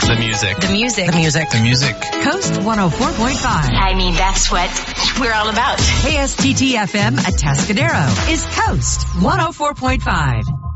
The music. The music. The music. The music. Coast 104.5. I mean, that's what we're all about. KSTT FM at Tascadero is Coast 104.5.